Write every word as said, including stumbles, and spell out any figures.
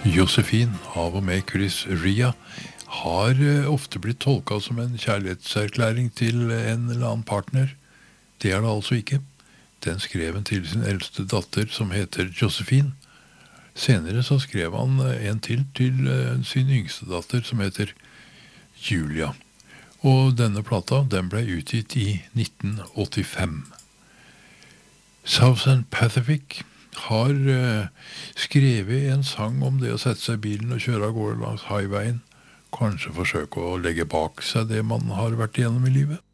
Josephine, av og med Chris Ria, har ofte blitt tolket som en kjærlighetserklæring til en eller annen partner. Det er det altså ikke. Den skrev han til sin eldste datter, som heter Josephine. Senere så skrev han en til til sin yngste datter, som heter Julia. Og denne plata, den ble utgitt i nitten åttifem. Southern Pacific har uh, skrevet en sang om det å sette seg i bilen og kjøre av gårde langs highwayen. Kanskje forsøke å legge bak seg det man har vært igjennom i livet.